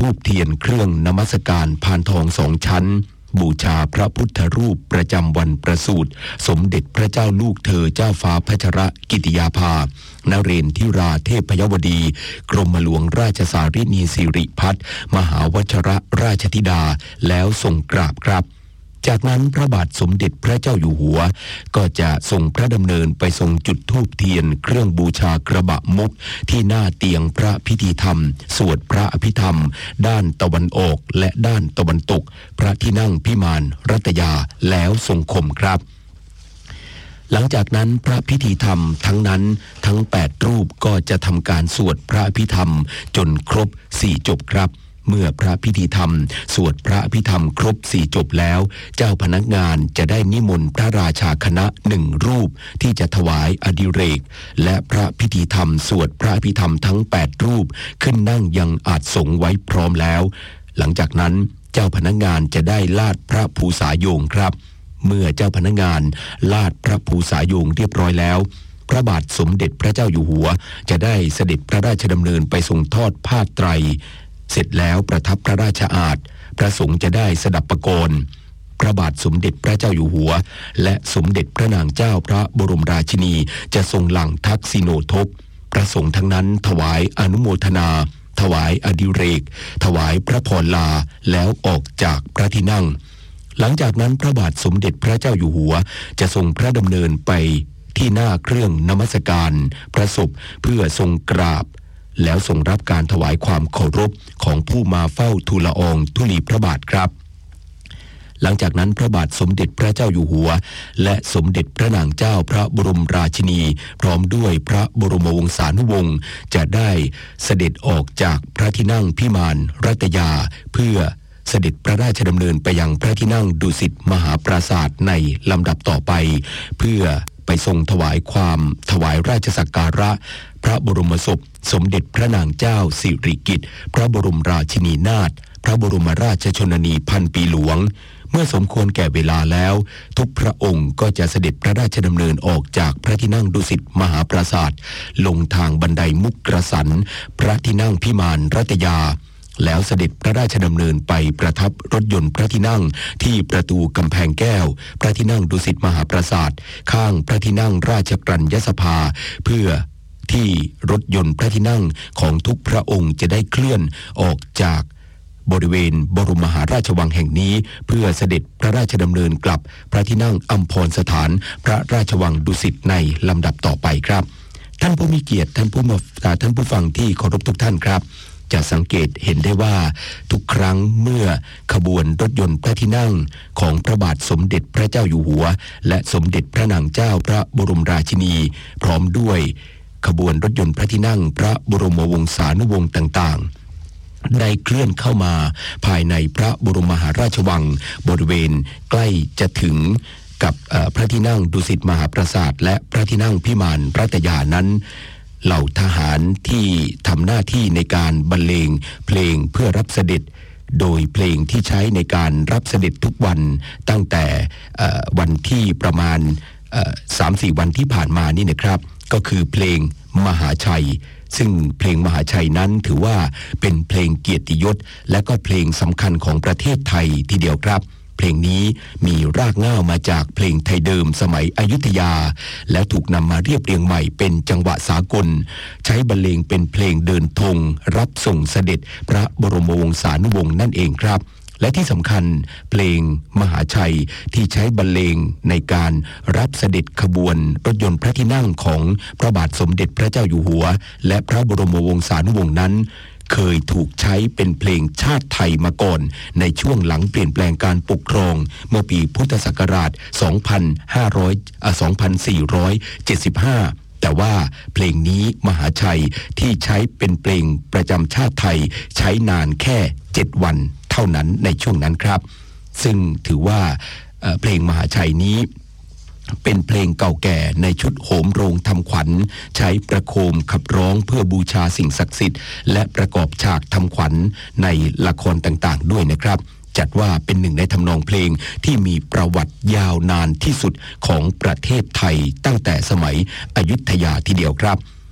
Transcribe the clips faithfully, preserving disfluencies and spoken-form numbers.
ธูปเทียนเครื่องนมัสการพานทองสองชั้นบูชาพระพุทธรูปประจำวันประสูติสมเด็จพระเจ้าลูกเธอเจ้าฟ้าพัชรกิติยาภานเรนทิราเทพยวดีกรมหลวงราชสารินีสิริพัฒน์มหาวชรราชธิดาแล้วทรงกราบครับจากนั้นพระบาทสมเด็จพระเจ้าอยู่หัวก็จะทรงพระดำเนินไปทรงจุดธูปเทียนเครื่องบูชากระบะมุกที่หน้าเตียงพระพิธีธรรมสวดพระอภิธรรมด้านตะวันออกและด้านตะวันตกพระที่นั่งพิมานรัตยาแล้วทรงคมครับหลังจากนั้นพระพิธีธรรมทั้งนั้นทั้งแปดรูปก็จะทำการสวดพระอภิธรรมจนครบสี่จบครับเมื่อพระพิธีธรรมสวดพระอภิธรรมครบสี่จบแล้วเจ้าพนักงานจะได้นิมนต์พระราชาคณะหนึ่งรูปที่จะถวายอดิเรกและพระพิธีธรรมสวดพระอภิธรรมทั้งแปดรูปขึ้นนั่งยังอาสงไว้พร้อมแล้วหลังจากนั้นเจ้าพนักงานจะได้ลาดพระภูษาโยงครับเมื่อเจ้าพนักงานลาดพระภูษาโยงเรียบร้อยแล้วพระบาทสมเด็จพระเจ้าอยู่หัวจะได้เสด็จพระราชดำเนินไปทรงทอดผ้าไตรเสร็จแล้วประทับพระราชอาสน์พระสงฆ์จะได้สดับประโกนพระบาทสมเด็จพระเจ้าอยู่หัวและสมเด็จพระนางเจ้าพระบรมราชินีจะทรงหลั่งทักษิโนทกพระสงฆ์ทั้งนั้นถวายอนุโมทนาถวายอดิเรกถวายพระพรลาแล้วออกจากพระที่นั่งหลังจากนั้นพระบาทสมเด็จพระเจ้าอยู่หัวจะทรงพระดำเนินไปที่หน้าเครื่องนมัสการพระศพเพื่อทรงกราบแล้วทรงรับการถวายความเคารพของผู้มาเฝ้าทูลละอองธุลีพระบาทครับหลังจากนั้นพระบาทสมเด็จพระเจ้าอยู่หัวและสมเด็จพระนางเจ้าพระบรมราชินีพร้อมด้วยพระบรมวงศานุวงศ์จะได้เสด็จออกจากพระที่นั่งพิมานรัตยาเพื่อเสด็จพระราชดำเนินไปยังพระที่นั่งดุสิตมหาปราสาทในลำดับต่อไปเพื่อไปทรงถวายความถวายราชสักการะพระบรมศพสมเด็จพระนางเจ้าสิริกิติ์พระบรมราชินีนาถพระบรมราชชนนีพันปีหลวงเมื่อสมควรแก่เวลาแล้วทุกพระองค์ก็จะเสด็จพระราชดำเนินออกจากพระที่นั่งดุสิตมหาปราสาทลงทางบันไดมุกกระสันพระที่นั่งพิมานรัตยาแล้วเสด็จพระราชดำเนินไปประทับรถยนต์พระที่นั่งที่ประตูกำแพงแก้วพระที่นั่งดุสิตมหาปราสาทข้างพระที่นั่งราชกรัญญสภาเพื่อที่รถยนต์พระที่นั่งของทุกพระองค์จะได้เคลื่อนออกจากบริเวณบรมมหาราชวังแห่งนี้เพื่อเสด็จพระราชดำเนินกลับพระที่นั่งอัมพรสถานพระราชวังดุสิตในลำดับต่อไปครับท่านผู้มีเกียรติท่านผู้มาท่านผู้ฟังที่เคารพทุกท่านครับจะสังเกตเห็นได้ว่าทุกครั้งเมื่อขบวนรถยนต์พระที่นั่งของพระบาทสมเด็จพระเจ้าอยู่หัวและสมเด็จพระนางเจ้าพระบรมราชินีพร้อมด้วยขบวนรถยนต์พระที่นั่งพระบรมวงศานุวงศ์ต่างๆได้เคลื่อนเข้ามาภายในพระบรมมหาราชวังบริเวณใกล้จะถึงกับพระที่นั่งดุสิตมหาปราสาทและพระที่นั่งพิมานรัตยานั้นเหล่าทหารที่ทำหน้าที่ในการบรรเลงเพลงเพื่อรับเสด็จโดยเพลงที่ใช้ในการรับเสด็จทุกวันตั้งแต่วันที่ประมาณ สามสี่ วันที่ผ่านมานี่นะครับก็คือเพลงมหาชัยซึ่งเพลงมหาชัยนั้นถือว่าเป็นเพลงเกียรติยศและก็เพลงสำคัญของประเทศไทยทีเดียวครับเพลงนี้มีรากเหง้ามาจากเพลงไทยเดิมสมัยอยุธยาและถูกนำมาเรียบเรียงใหม่เป็นจังหวะสากลใช้บรรเลงเป็นเพลงเดินธงรับส่งเสด็จพระบรมวงศานุวงศ์นั่นเองครับและที่สำคัญเพลงมหาชัยที่ใช้บรรเลงในการรับเสด็จขบวนรถยนต์พระที่นั่งของพระบาทสมเด็จพระเจ้าอยู่หัวและพระบรมวงศานุวงศ์นั้นเคยถูกใช้เป็นเพลงชาติไทยมาก่อนในช่วงหลังเปลี่ยนแปลงการปกครองเมื่อปีพุทธศักราช สองพันห้าร้อย สองพันสี่ร้อยเจ็ดสิบห้า แต่ว่าเพลงนี้มหาชัยที่ใช้เป็นเพลงประจำชาติไทยใช้นานแค่เจ็ดวันเท่านั้นในช่วงนั้นครับซึ่งถือว่าเพลงมหาชัยนี้เป็นเพลงเก่าแก่ในชุดโหมโรงทำขวัญใช้ประโคมขับร้องเพื่อบูชาสิ่งศักดิ์สิทธิ์และประกอบฉากทำขวัญในละครต่างๆด้วยนะครับจัดว่าเป็นหนึ่งในทำนองเพลงที่มีประวัติยาวนานที่สุดของประเทศไทยตั้งแต่สมัยอยุธยาทีเดียวครับ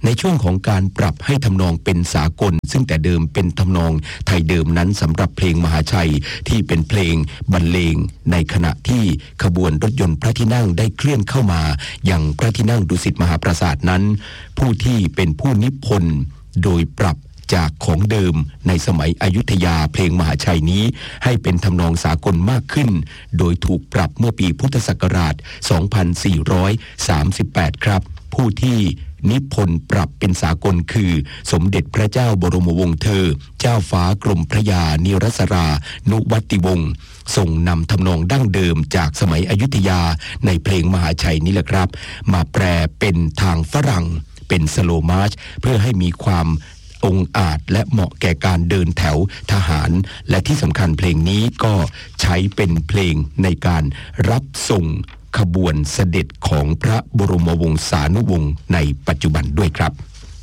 ในช่วงของการปรับให้ทำนองเป็นสากลซึ่งแต่เดิมเป็นทำนองไทยเดิมนั้นสำหรับเพลงมหาชัยที่เป็นเพลงบรรเลงในขณะที่ขบวนรถยนต์พระที่นั่งได้เคลื่อนเข้ามาอย่างพระที่นั่งดุสิตมหาปราสาทนั้นผู้ที่เป็นผู้นิพนธ์โดยปรับจากของเดิมในสมัยอยุธยาเพลงมหาชัยนี้ให้เป็นทำนองสากลมากขึ้นโดยถูกปรับเมื่อปีพุทธศักราชสองพันสี่ร้อยสามสิบแปดครับผู้ที่นิพนธ์ปรับเป็นสากลคือสมเด็จพระเจ้าบรมวงศ์เธอเจ้าฟ้ากรมพระยานิรศรานุวัติวงศ์ทรงนำทำนองดั้งเดิมจากสมัยอยุธยาในเพลงมหาชัยนี่แหละครับมาแปลเป็นทางฝรั่งเป็นสโลมาร์ชเพื่อให้มีความองอาจและเหมาะแก่การเดินแถวทหารและที่สำคัญเพลงนี้ก็ใช้เป็นเพลงในการรับส่งขบวนเสด็จของพระบรมวงศานุวงศ์ในปัจจุบันด้วยครับ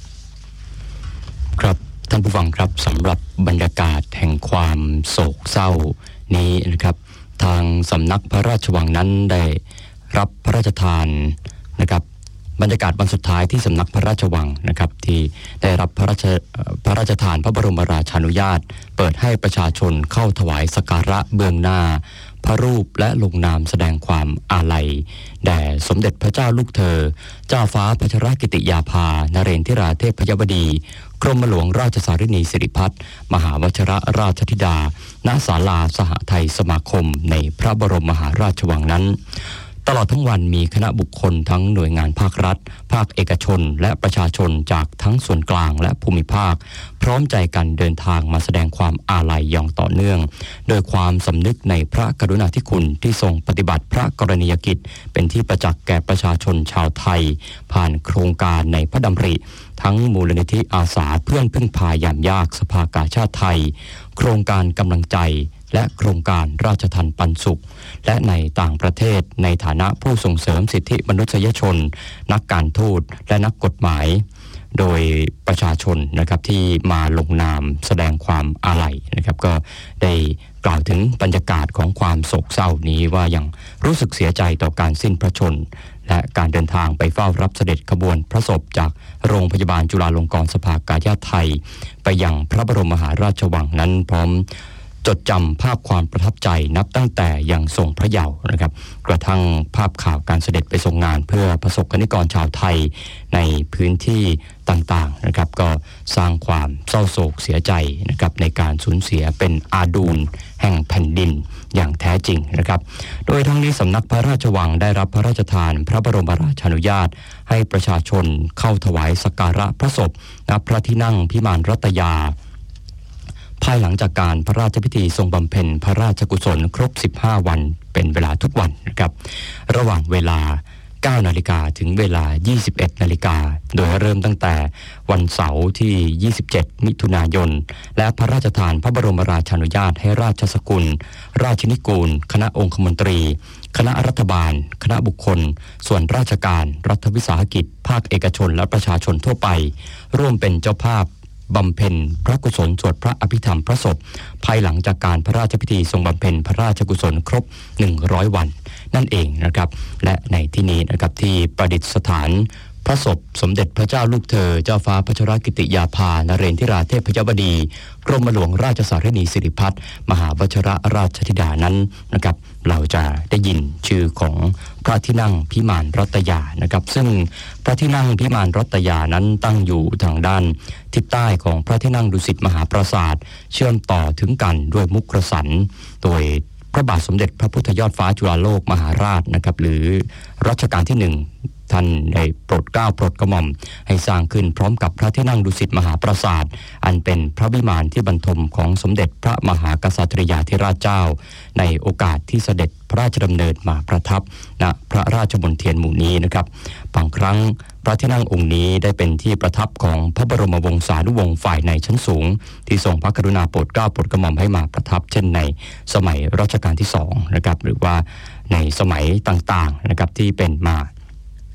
ครับท่านผู้ฟังครับสำหรับบรรยากาศแห่งความโศกเศร้านี้นะครับทางสำนักพระราชวังนั้นได้รับพระราชทานนะครับบรรยากาศวันสุดท้ายที่สำนักพระราชวังนะครับที่ได้รับพระราชพระราชทานพระบรมราชานุญาตเปิดให้ประชาชนเข้าถวายสักการะเบื้องหน้าพระรูปและลงนามแสดงความอาลัยแด่สมเด็จพระเจ้าลูกเธอเจ้าฟ้าพัชรกิติยาภานเรนทิราเทพยวดีกรมหลวงราชสารินีสิริพัฒน์มหาวชิรราชธิดาณศาลาสหไทยสมาคมในพระบรมมหาราชวังนั้นตลอดทั้งวันมีคณะบุคคลทั้งหน่วยงานภาครัฐภาคเอกชนและประชาชนจากทั้งส่วนกลางและภูมิภาคพร้อมใจกันเดินทางมาแสดงความอาลัยอย่างต่อเนื่องโดยความสำนึกในพระกรุณาธิคุณที่ทรงปฏิบัติพระกรณียกิจเป็นที่ประจักษ์แก่ประชาชนชาวไทยผ่านโครงการในพระดำริทั้งมูลนิธิอาสาเพื่อนพึ่งพายามยากสภากาชาติไทยโครงการกำลังใจและโครงการราชทัณฑ์ปันสุขและในต่างประเทศในฐานะผู้ส่งเสริมสิทธิมนุษยชนนักการทูตและนักกฎหมายโดยประชาชนนะครับที่มาลงนามแสดงความอาลัยนะครับก็ได้กล่าวถึงบรรยากาศของความโศกเศร้านี้ว่ายังรู้สึกเสียใจต่อการสิ้นพระชนม์และการเดินทางไปเฝ้ารับเสด็จขบวนพระศพจากโรงพยาบาลจุฬาลงกรณ์สภากาชาดไทยไปยังพระบรมมหาราชวังนั้นพร้อมจดจำภาพความประทับใจนับตั้งแต่ยังทรงพระเยาว์นะครับกระทั่งภาพข่าวการเสด็จไปทรงงานเพื่อประสบกนิกรชาวไทยในพื้นที่ต่างๆนะครับก็สร้างความเศร้าโศกเสียใจนะครับในการสูญเสียเป็นอาดูลแห่งแผ่นดินอย่างแท้จริงนะครับโดยทั้งนี้สำนักพระราชวังได้รับพระราชทานพระบรมราชานุญาตให้ประชาชนเข้าถวายสักการะพระศพณพระที่นั่งพิมานรัตยาภายหลังจากการพระราชพิธีทรงบำเพ็ญพระราชกุศลครบสิบห้าวันเป็นเวลาทุกวันนะครับระหว่างเวลา เก้านาฬิกาถึงเวลา ยี่สิบเอ็ดนาฬิกาโดยเริ่มตั้งแต่วันเสาร์ที่ ยี่สิบเจ็ดมิถุนายนและพระราชทานพระบรมราชานุญาตให้ราชสกุลราชนิกูลคณะองคมนตรีคณะรัฐบาลคณะบุคคลส่วนราชการรัฐวิสาหกิจภาคเอกชนและประชาชนทั่วไปร่วมเป็นเจ้าภาพบำเพ็ญพระกุศลสวดพระอภิธรรมพระศพภายหลังจากการพระราชพิธีทรงบำเพ็ญพระราชกุศลครบหนึ่งร้อยวันนั่นเองนะครับและในที่นี้นะครับที่ประดิษฐานพระศพสมเด็จพระเจ้าลูกเธอเจ้าฟ้าพัชรกิติยาภานเรนทิราเทพยวดีกรมหลวงราชสารินีสิริพัฒน์มหาวชิรราชธิดานั้นนะครับเราจะได้ยินชื่อของพระที่นั่งพิมานรัตยานะครับซึ่งพระที่นั่งพิมานรัตยานั้นตั้งอยู่ทางด้านทิศใต้ของพระที่นั่งดุสิตมหาปราสาทเชื่อมต่อถึงกันด้วยมุกสันโดยพระบาทสมเด็จพระพุทธยอดฟ้าจุฬาโลกมหาราชนะครับหรือรัชกาลที่หนึ่งท่านได้โปรดเกล้าโปรดกระหม่อมให้สร้างขึ้นพร้อมกับพระที่นั่งดุสิตมหาปราสาทอันเป็นพระวิมานที่บรรทมของสมเด็จพระมหากษัตริยาธิราชเจ้าในโอกาสที่เสด็จพระราชดำเนินมาประทับณพระราชมณฑลหมู่นี้นะครับบางครั้งพระที่นั่งองค์นี้ได้เป็นที่ประทับของพระบรมวงศานุวงศ์ฝ่ายในชั้นสูงที่ทรงพระกรุณาโปรดเกล้าโปรดกระหม่อมให้มาประทับเช่นในสมัยรัชกาลที่สองนะครับหรือว่าในสมัยต่างๆนะครับที่เป็นมา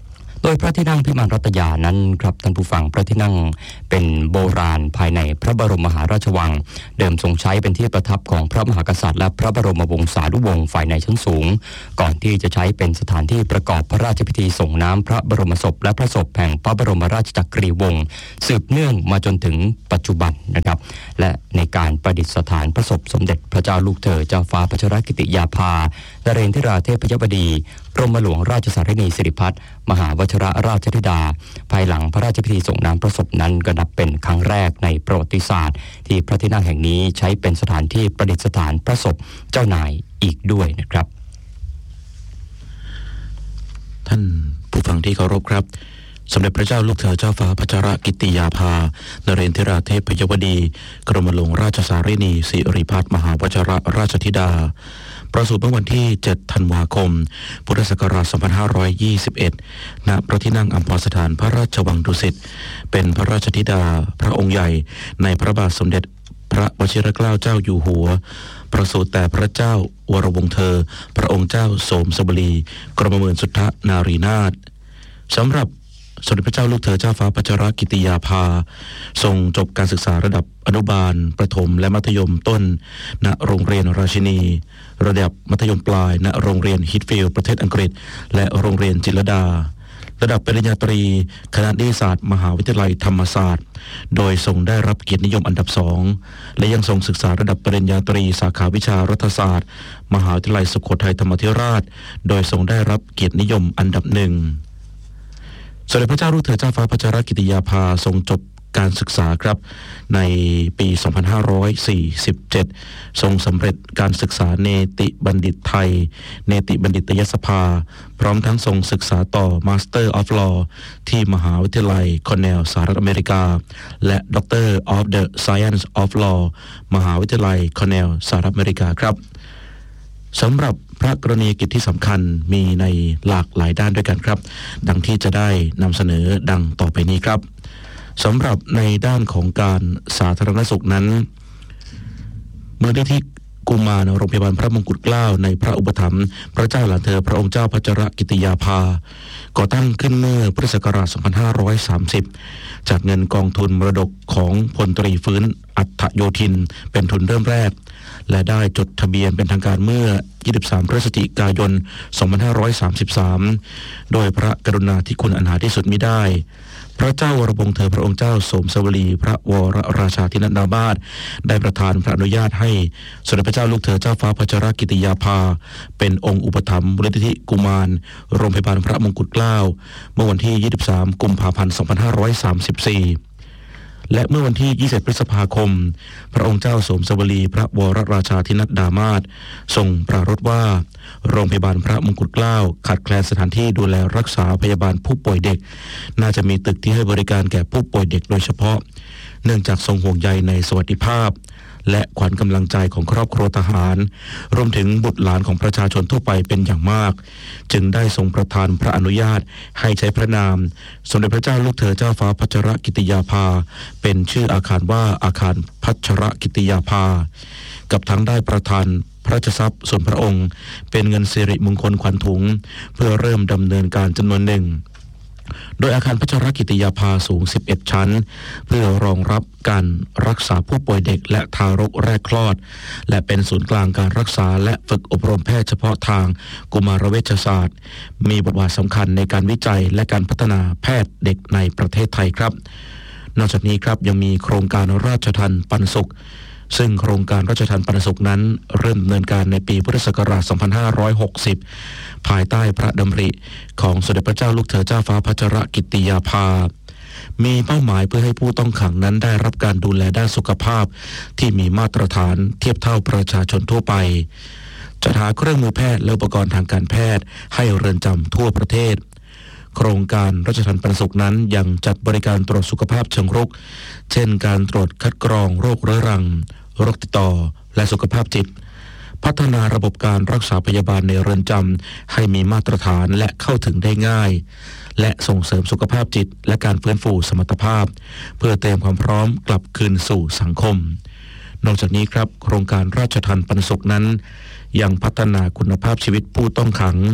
โดยพระที่นั่งพิมานรัตยานั้นครับท่านผู้ฟังพระที่นั่งเป็นโบราณภายในพระบรมมหาราชวังเดิมทรงใช้เป็นที่ประทับของพระมหากษัตริย์และพระบรมวงศานุวงศ์ฝ่ายในชั้นสูงก่อนที่จะใช้เป็นสถานที่ประกอบพระราชพิธีส่งน้ำพระบรมศพและพระศพแห่งพระบรมราชจักรีวงศ์สืบเนื่องมาจนถึงปัจจุบันนะครับและในการประดิษฐานพระศพสมเด็จพระเจ้าลูกเธอเจ้าฟ้าพัชรกิติยาภานเรนทิราเทพยบดีกรมหลวงราชสารินีสิริพัฒน์มหาวชิรราชธิดาภายหลังพระราชพิธีส่งน้ำพระศพนั้นก็นับเป็นครั้งแรกในประวัติศาสตร์ที่พระที่นั่งแห่งนี้ใช้เป็นสถานที่ประดิษฐานพระศพเจ้านายอีกด้วยนะครับท่านผู้ฟังที่เคารพครับสมเด็จพระเจ้าลูกเธอเจ้าฟ้าพัชรกิติยาภานเรนทิราเทพยวดีกรมหลวงราชสารินีสิริพัฒน์มหาวชิรราชธิดาประสูติเมื่อวันที่เจ็ดธันวาคมพุทธศักราชสองพันห้าร้อยยี่สิบเอ็ดณพระที่นั่งอัมพรสถานพระราชวังดุสิตเป็นพระราชธิดาพระองค์ใหญ่ในพระบาทสมเด็จพระวชิรเกล้าเจ้าอยู่หัวประสูติแต่พระเจ้าวรวงศ์เธอพระองค์เจ้าโสมสบลีกรมหมื่นสุทธนารีนาถสำหรับสมเด็จพระเจ้าลูกเธอเจ้าฟ้าพัชรกิติยาภาทรงจบการศึกษาระดับอนุบาลประถมและมัธยมต้นณโรงเรียนราชินีระดับมัธยมปลายณโรงเรียนฮิตฟิลด์ประเทศอังกฤษและโรงเรียนจิตรลดาระดับปริญญาตรีคณะนิติศาสตร์มหาวิทยาลัยธรรมศาสตร์โดยทรงได้รับเกียรตินิยมอันดับสองและยังทรงศึกษาระดับปริญญาตรีสาขาวิชารัฐศาสตร์มหาวิทยาลัยสุโขทัยธรรมาธิราชโดยทรงได้รับเกียรตินิยมอันดับหนึ่งสมเด็จพระเจ้าลูกเธอเจ้าฟ้าพัชรกิติยาภาทรงจบการศึกษาครับในปีสองพันห้าร้อยสี่สิบเจ็ดทรงสำเร็จการศึกษาเนติบัณฑิตไทยเนติบัณฑิตยสภาพร้อมทั้งทรงศึกษาต่อ Master of Law ที่มหาวิทยาลัยคอร์เนลสหรัฐอเมริกาและ Doctor of the Science of Law มหาวิทยาลัยคอร์เนลสหรัฐอเมริกาครับสำหรับพระกรณียกิจที่สำคัญมีในหลากหลายด้านด้วยกันครับดังที่จะได้นำเสนอดังต่อไปนี้ครับสำหรับในด้านของการสาธารณสุขนั้นมูลนิธิกุมารโรงพยาบาลพระมงกุฎเกล้าในพระอุปถัมภ์พระเจ้าหลานเธอพระองค์เจ้าพัชรกิติยาภาก่อตั้งขึ้นเมื่อพุทธศักราชสองพันห้าร้อยสามสิบจากเงินกองทุนมรดกของพลตรีฟื้นอัฏฐโยธินเป็นทุนเริ่มแรกและได้จดทะเบียนเป็นทางการเมื่อยี่สิบสามพฤศจิกายนสองพันห้าร้อยสามสิบสามโดยพระกรุณาธิคุณอันหาที่สุดมิได้พระเจ้าวรวงศ์เธอพระองค์เจ้าโสมสวลีพระวรราชาธินัดดามาศได้ประทานพระอนุญาตให้สมเด็จพระเจ้าลูกเธอเจ้าฟ้าพัชรกิติยาภาเป็นองค์อุปถัมภ์มูลนิธิกุมารโรงพยาบาลพระมงกุฎเกล้าเมื่อวันที่ยี่สิบสามกุมภาพันธ์สองพันห้าร้อยสามสิบสี่และเมื่อวันที่ยี่สิบพฤษภาคมพระองค์เจ้าโสมสวลีพระวรราชาธินัดดามาศทรงปรารภว่าโรงพยาบาลพระมงกุฎเกล้าขาดแคลนสถานที่ดูแลรักษาพยาบาลผู้ป่วยเด็กน่าจะมีตึกที่ให้บริการแก่ผู้ป่วยเด็กโดยเฉพาะเนื่องจากทรงห่วงใยในสวัสดิภาพและขวัญกำลังใจของครอบครัวทหารรวมถึงบุตรหลานของประชาชนทั่วไปเป็นอย่างมากจึงได้ทรงประทานพระอนุญาตให้ใช้พระนามสมเด็จพระเจ้าลูกเธอเจ้าฟ้าพัชรกิติยาภาเป็นชื่ออาคารว่าอาคารพัชรกิติยาภากับทั้งได้ประทานพระราชทรัพย์ส่วนพระองค์เป็นเงินสิริมงคลขวัญถุงเพื่อเริ่มดำเนินการจำนวนหนึ่งโดยอาคารพัชรกิติยาภาสูงสิบเอ็ดชั้นเพื่อรองรับการรักษาผู้ป่วยเด็กและทารกแรกคลอดและเป็นศูนย์กลางการรักษาและฝึกอบรมแพทย์เฉพาะทางกุมารเวชศาสตร์มีบทบาทสำคัญในการวิจัยและการพัฒนาแพทย์เด็กในประเทศไทยครับนอกจากนี้ครับยังมีโครงการราชทัณฑ์ปันสุขซึ่งโครงการราชทัณฑ์ปันสุขนั้นเริ่มดำเนินการในปีพุทธศักราชสองพันห้าร้อยหกสิบภายใต้พระดำริของสมเด็จพระเจ้าลูกเธอเจ้าฟ้าพัชรกิติยาภามีเป้าหมายเพื่อให้ผู้ต้องขังนั้นได้รับการดูแลด้านสุขภาพที่มีมาตรฐานเทียบเท่าประชาชนทั่วไปจัดหาเครื่องมือแพทย์และอุปกรณ์ทางการแพทย์ให้เรือนจำทั่วประเทศโครงการราชทัณฑ์ปันสุขนั้นยังจัดบริการตรวจสุขภาพเชิงรุกเช่นการตรวจคัดกรองโรคเรื้อรังโรคติดต่อและสุขภาพจิตพัฒนาระบบการรักษาพยาบาลในเรือนจำให้มีมาตรฐานและเข้าถึงได้ง่ายและส่งเสริมสุขภาพจิตและการฟื้นฟูสมรรถภาพเพื่อเตรียมความพร้อมกลับคืนสู่สังคมนอกจากนี้ครับโครงการราชทัณฑ์ปันสุขนั้นยังพัฒนาคุณภาพชีวิตผู้ต้องขัง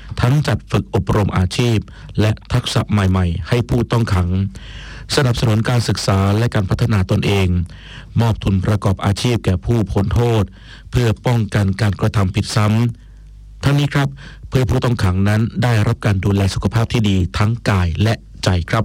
ทั้งจัดฝึกอบรมอาชีพและทักษะใหม่ๆให้ผู้ต้องขังสนับสนุนการศึกษาและการพัฒนาตนเองมอบทุนประกอบอาชีพแก่ผู้พ้นโทษเพื่อป้องกันการกระทำผิดซ้ำทั้งนี้ครับเพื่อผู้ต้องขังนั้นได้รับการดูแลสุขภาพที่ดีทั้งกายและใจครับ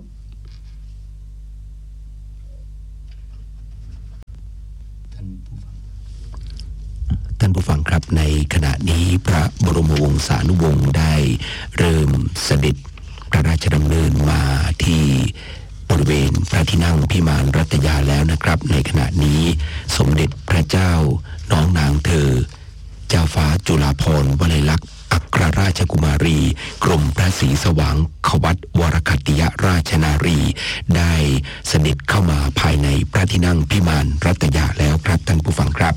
ท่านผู้ฟังครับในขณะนี้พระบรมวงศานุวงศ์ได้เริ่มเสด็จพระราชดำเนินมาที่บริเวณพระที่นั่งพิมานรัตยาแล้วนะครับในขณะนี้สมเด็จพระเจ้าน้องนางเธอเจ้าฟ้าจุฬาภรณ์วลัยลักษณ์อัครราชกุมารีกรมพระศรีสว่างขวัตวรคัตติยราชนารีได้เสด็จเข้ามาภายในพระที่นั่งพิมานรัตยาแล้วครับท่านผู้ฟังครับ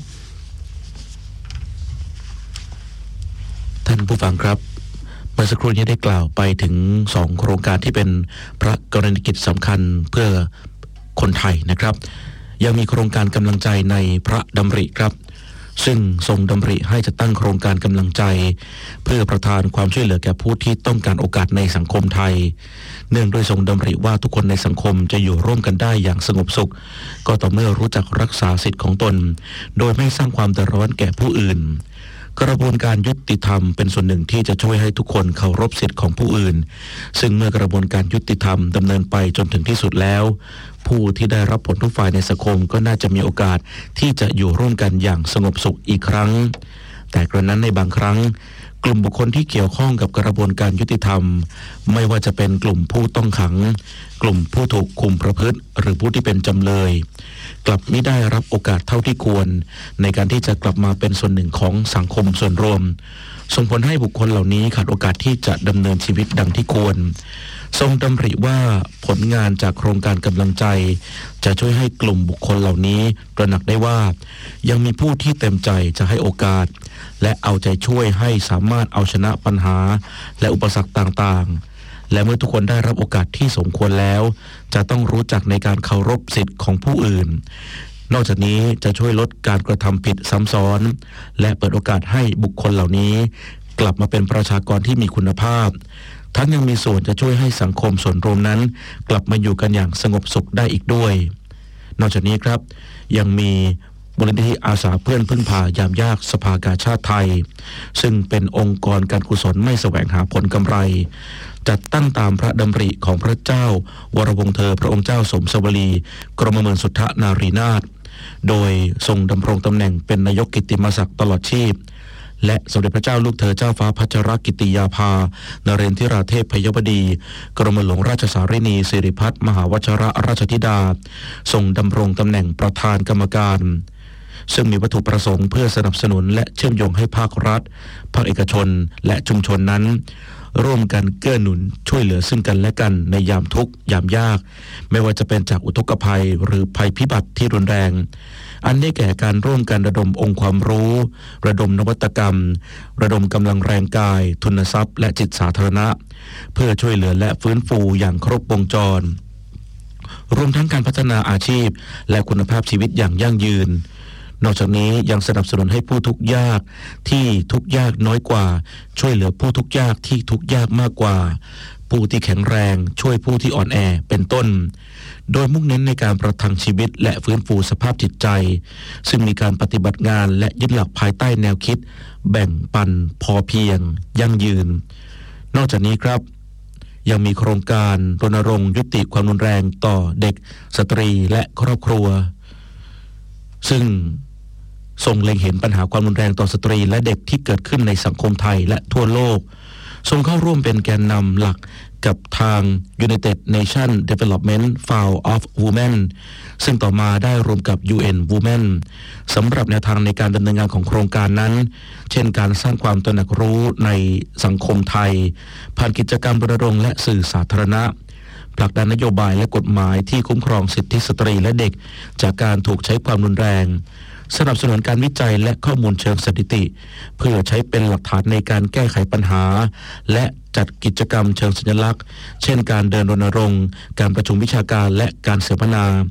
ท่านผู้ฟังครับเมื่อสักครู่นี้ได้กล่าวไปถึงสองโครงการที่เป็นพระกรณียกิจสำคัญเพื่อคนไทยนะครับยังมีโครงการกำลังใจในพระดำริครับซึ่งทรงดำริให้จะตั้งโครงการกำลังใจเพื่อประทานความช่วยเหลือแก่ผู้ที่ต้องการโอกาสในสังคมไทยเนื่องโดยทรงดำริว่าทุกคนในสังคมจะอยู่ร่วมกันได้อย่างสงบสุขก็ต่อเมื่อรู้จักรักษาสิทธิของตนโดยไม่สร้างความเดือดร้อนแก่ผู้อื่นกระบวนการยุติธรรมเป็นส่วนหนึ่งที่จะช่วยให้ทุกคนเคารพสิทธิของผู้อื่นซึ่งเมื่อกระบวนการยุติธรรมดำเนินไปจนถึงที่สุดแล้วผู้ที่ได้รับผลทุกฝ่ายในสังคมก็น่าจะมีโอกาสที่จะอยู่ร่วมกันอย่างสงบสุขอีกครั้งแต่กระนั้นในบางครั้งกลุ่มบุคคลที่เกี่ยวข้องกับกระบวนการยุติธรรมไม่ว่าจะเป็นกลุ่มผู้ต้องขังกลุ่มผู้ถูกคุมประพฤติหรือผู้ที่เป็นจำเลยกลับไม่ได้รับโอกาสเท่าที่ควรในการที่จะกลับมาเป็นส่วนหนึ่งของสังคมส่วนรวมส่งผลให้บุคคลเหล่านี้ขาดโอกาสที่จะดำเนินชีวิตดังที่ควรทรงดำริว่าผลงานจากโครงการกำลังใจจะช่วยให้กลุ่มบุคคลเหล่านี้ตระหนักได้ว่ายังมีผู้ที่เต็มใจจะให้โอกาสและเอาใจช่วยให้สามารถเอาชนะปัญหาและอุปสรรคต่างๆและเมื่อทุกคนได้รับโอกาสที่สมควรแล้วจะต้องรู้จักในการเคารพสิทธิ์ของผู้อื่นนอกจากนี้จะช่วยลดการกระทำผิดซ้ำซ้อนและเปิดโอกาสให้บุคคลเหล่านี้กลับมาเป็นประชากรที่มีคุณภาพทั้งยังมีส่วนจะช่วยให้สังคมส่วนรวมนั้นกลับมาอยู่กันอย่างสงบสุขได้อีกด้วยนอกจากนี้ครับยังมีมูลนิธิอาสาเพื่อนพึ่งพายามยากสภากาชาดไทยซึ่งเป็นองค์กรการกุศลไม่แสวงหาผลกำไรจัดตั้งตามพระดำริของพระเจ้าวรวงศ์เธอพระองค์เจ้าสมสวลีกรมเมืองสุทธนารีนาถโดยทรงดำรงตำแหน่งเป็นนายกกิตติมศักดิ์ตลอดชีพและสมเด็จพระเจ้าลูกเธอเจ้าฟ้าพัชรกิติยาภานเรนทิราเทพพยวดีกรมหลวงราชสารินีสิริพัฒน์มหาวชรราชธิดาทรงดำรงตำแหน่งประธานกรรมการซึ่งมีวัตถุประสงค์เพื่อสนับสนุนและเชื่อมโยงให้ภาครัฐภาคเอกชนและชุมชนนั้นร่วมกันเกื้อหนุนช่วยเหลือซึ่งกันและกันในยามทุกข์ยามยากไม่ว่าจะเป็นจากอุทกภัยหรือภัยพิบัติที่รุนแรงอันได้แก่การร่วมกันระดมองค์ความรู้ระดมนวัตกรรมระดมกำลังแรงกายทุนทรัพย์และจิตสาธารณะเพื่อช่วยเหลือและฟื้นฟูอย่างครบวงจรรวมทั้งการพัฒนาอาชีพและคุณภาพชีวิตอย่างยั่งยืนนอกจากนี้ยังสนับสนุนให้ผู้ทุกข์ยากที่ทุกข์ยากน้อยกว่าช่วยเหลือผู้ทุกข์ยากที่ทุกข์ยากมากกว่าผู้ที่แข็งแรงช่วยผู้ที่อ่อนแอเป็นต้นโดยมุ่งเน้นในการประทังชีวิตและฟื้นฟูสภาพจิตใจซึ่งมีการปฏิบัติงานและยึดหลักภายใต้แนวคิดแบ่งปันพอเพียงยั่งยืนนอกจากนี้ครับยังมีโครงการรณรงค์ยุติความรุนแรงต่อเด็กสตรีและครอบครัวซึ่งทรงเล็งเห็นปัญหาความรุนแรงต่อสตรีและเด็กที่เกิดขึ้นในสังคมไทยและทั่วโลกทรงเข้าร่วมเป็นแกนนำหลักกับทาง United Nations Development Fund of Women ซึ่งต่อมาได้รวมกับ ยู เอ็น Women สำหรับแนวทางในการดำเนินงานของโครงการนั้นเช่นการสร้างความตระหนักรู้ในสังคมไทยผ่านกิจกรรมรณรงค์และสื่อสาธารณะผลักดันนโยบายและกฎหมายที่คุ้มครองสิทธิสตรีและเด็กจากการถูกใช้ความรุนแรงสนับสนุนการวิจัยและข้อมูลเชิงสถิติเพื่อใช้เป็นหลักฐานในการแก้ไขปัญหาและจัดกิจกรรมเชิงสัญลักษณ์เช่นการเดินรณรงค์การประชุมวิชาการและการเสวนา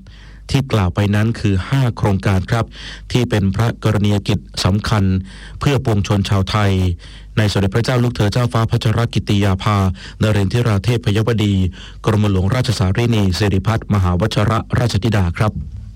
ที่กล่าวไปนั้นคือห้าโครงการครับที่เป็นพระกรณียกิจสำคัญเพื่อปวงชนชาวไทยในสมเด็จพระเจ้าลูกเธอเจ้าฟ้าพัชรกิติยาภานเรนทิราเทพยวดีกรมหลวงราชสารินีสิริพัฒน์มหาวชิรราชธิดาครับ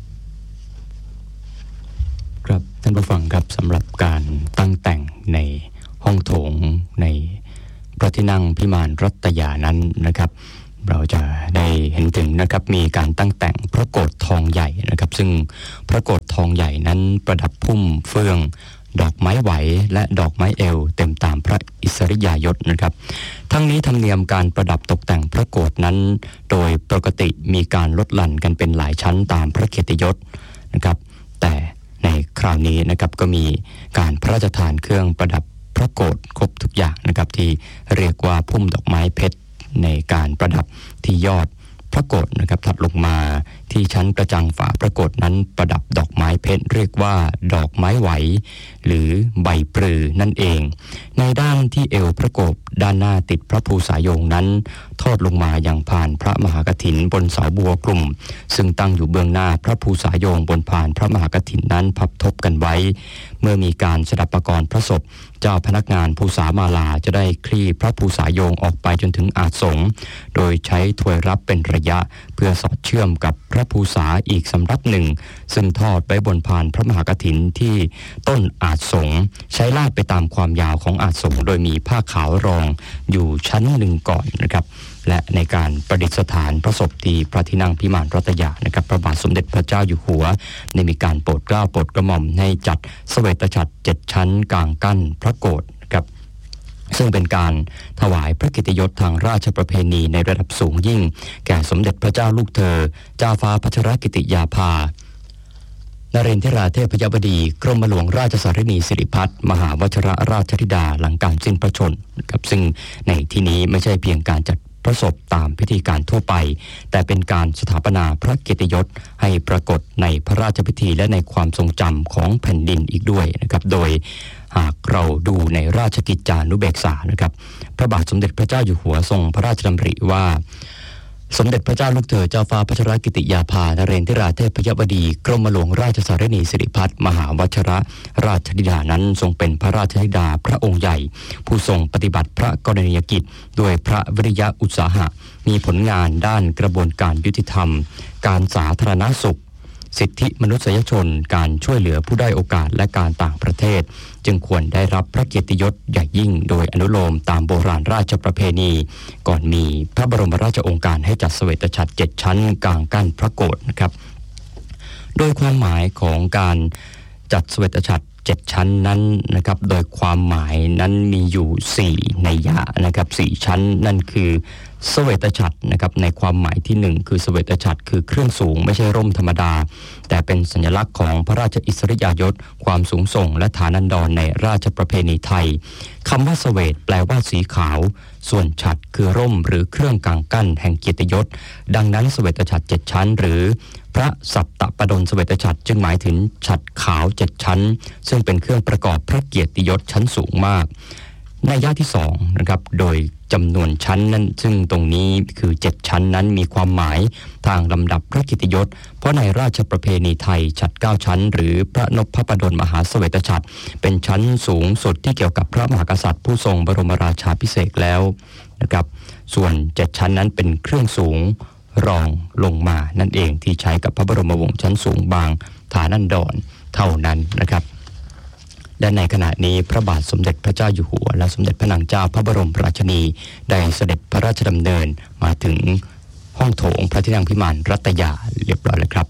ครับท่านผู้ฟังครับสำหรับการตั้งแต่งในห้องโถงในพระที่นั่งพิมานรัตยานั้นนะครับเราจะได้เห็นถึงนะครับมีการตั้งแต่งพระโกฐทองใหญ่นะครับซึ่งพระโกฐทองใหญ่นั้นประดับพุ่มเฟืองดอกไม้ไหวและดอกไม้เอวเต็มตามพระอิสริยาภถนะครับทั้งนี้ธรรมเนียมการประดับตกแต่งพระโกฐนั้นโดยปกติมีการลดหลั่นกันเป็นหลายชั้นตามพระเกียรติยศนะครับแต่ในคราวนี้นะครับก็มีการพระราชทานเครื่องประดับพระโกฐครบทุกอย่างนะครับที่เรียกว่าพุ่มดอกไม้เพชรในการประดับที่ยอดพระโกฐนะครับถัดลงมาที่ชั้นกระจังฝาพระโกฐนั้นประดับดอกไม้เพชรเรียกว่าดอกไม้ไหวหรือใบปลือนั่นเองในด้านที่เอวพระโกฐด้านหน้าติดพระภูษาโยงนั้นทอดลงมาอย่างผ่านพระมหากฐินบนเสาบัวกลุ่มซึ่งตั้งอยู่เบื้องหน้าพระภูษาโยงบนผ่านพระมหากฐินนั้นพับทบกันไว้เมื่อมีการสดับประกรณ์พระศพเจ้าพนักงานภูษามาลาจะได้คลี่พระภูษาโยงออกไปจนถึงอาสงโดยใช้ถ้วยรับเป็นระยะเพื่อสอดเชื่อมกับพระภูษาอีกสำรับหนึ่งซึ่งทอดไว้บนผ่านพระมหากฐินที่ต้นอาสงใช้ลาดไปตามความยาวของอาสงโดยมีผ้าขาวรองอยู่ชั้นหนึ่งก่อนนะครับและในการประดิษฐานพระศพที่พระที่นั่งพิมานรัตยานะครับพระบาทสมเด็จพระเจ้าอยู่หัวได้มีการโปรดเกล้าโปรดกระหม่อมให้จัดเสวตฉัตรเจ็ดชั้นกลางกั้นพระโกฐนะครับซึ่งเป็นการถวายพระเกียรติยศทางราชประเพณีในระดับสูงยิ่งแก่สมเด็จพระเจ้าลูกเธอเจ้าฟ้าพัชรกิติยาภานเรนทิราเทพยวดีกรมหลวงราชสารินีสิริพัฒน์มหาวชิรราชธิดาหลังการสิ้นพระชนม์นะครับซึ่งในที่นี้ไม่ใช่เพียงการจัดพระศพตามพิธีการทั่วไปแต่เป็นการสถาปนาพระเกียรติยศให้ปรากฏในพระราชพิธีและในความทรงจำของแผ่นดินอีกด้วยนะครับโดยหากเราดูในราชกิจจานุเบกษานะครับพระบาทสมเด็จพระเจ้าอยู่หัวทรงพระราชดำริว่าสมเด็จพระเจ้าลูกเธอเจ้าฟ้าพัชรกิติยาภานเรนทิราเทพยวดีกรมหลวงราชสารินีสิริพัฒน์มหาวชิรราชธิดานั้นทรงเป็นพระราชธิดาพระองค์ใหญ่ผู้ทรงปฏิบัติพระกรณียกิจด้วยพระวิริยะอุตสาหะมีผลงานด้านกระบวนการยุติธรรมการสาธารณสุขสิทธิมนุษยชนการช่วยเหลือผู้ด้อยโอกาสและการต่างประเทศจึงควรได้รับพระเกียรติยศใหญ่ยิ่งโดยอนุโลมตามโบราณราชประเพณีก่อนมีพระบรมราชโองการให้จัดเสวตฉัตรเจ็ดชั้นกลางกั้นพระโกฐนะครับโดยความหมายของการจัดเสวตฉัตรเจ็ดชั้นนั้นนะครับโดยความหมายนั้นมีอยู่สี่นัยยะนะครับสี่ชั้นนั่นคือเสวตฉัตรนะครับในความหมายที่หนึ่งคือเสวตฉัตรคือเครื่องสูงไม่ใช่ร่มธรรมดาแต่เป็นสัญลักษณ์ของพระราชอิสริยาภถความสูงส่งและฐานันดรในราชประเพณีไทยคำว่าเสวตแปลว่าสีขาวส่วนฉัตรคือร่มหรือเครื่องกางกั้นแห่งเกียรติยศดังนั้นเสวตฉัตรเจ็ดชั้นหรือพระสัตตปดลเสวตฉัตรจึงหมายถึงฉัตรขาวเจ็ดชั้นซึ่งเป็นเครื่องประกอบพระเกียรติยศชั้นสูงมากนัยยะที่สองนะครับโดยจำนวนชั้นนั้นซึ่งตรงนี้คือเจ็ดชั้นนั้นมีความหมายทางลำดับพระเกียรติยศเพราะในราชประเพณีไทยฉัตรเก้าชั้นหรือพระนพปดลมหาเสวตฉัตรเป็นชั้นสูงสุดที่เกี่ยวกับพระมหากษัตริย์ผู้ทรงบรมราชาภิเษกแล้วนะครับส่วนเจ็ดชั้นนั้นเป็นเครื่องสูงรองลงมานั่นเองที่ใช้กับพระบรมวงศ์ชั้นสูงบางฐานันดรเท่านั้นนะครับและในขณะนี้พระบาทสมเด็จพระเจ้าอยู่หัวและสมเด็จพระนางเจ้าพระบรมราชินีได้เสด็จพระราชดำเนินมาถึงห้องโถงพระที่นั่งพิมานรัตยาเรียบร้อยแล้วครับ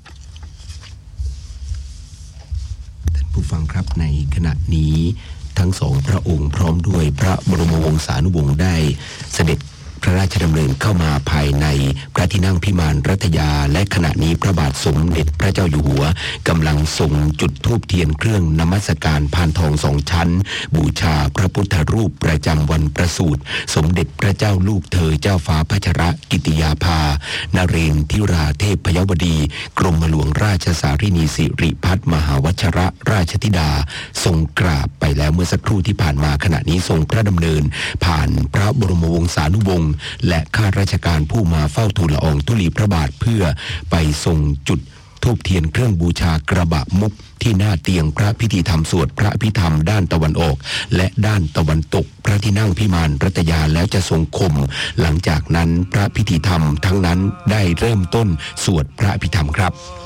ท่านผู้ฟังครับในขณะนี้ทั้งสองพระองค์พร้อมด้วยพระบรมวงศานุวงศ์ได้เสด็จพระราชดำเนินเข้ามาภายในพระที่นั่งพิมานรัตยาและขณะนี้พระบาทสมเด็จพระเจ้าอยู่หัวกำลังทรงจุดธูปเทียนเครื่องนมัสการพานทองสองชั้นบูชาพระพุทธรูปประจำวันประสูติสมเด็จพระเจ้าลูกเธอเจ้าฟ้าพัชรกิติยาภานเรนทิราเทพยวดีกรมหลวงราชสารินีสิริพัฒน์มหาวชิรราชธิดาทรงกราบไปแล้วเมื่อสักครู่ที่ผ่านมาขณะนี้ทรงพระดำเนินผ่านพระบรมวงศานุวงศ์และข้าราชการผู้มาเฝ้าทูลละอองธุลีพระบาทเพื่อไปทรงจุดธูปเทียนเครื่องบูชากระบะมุกที่หน้าเตียงพระพิธีธรรมสวดพระพิธรรมด้านตะวันออกและด้านตะวันตกพระที่นั่งพิมานรัตยาแล้วจะทรงคมหลังจากนั้นพระพิธีธรรมทั้งนั้นได้เริ่มต้นสวดพระพิธรรมครับ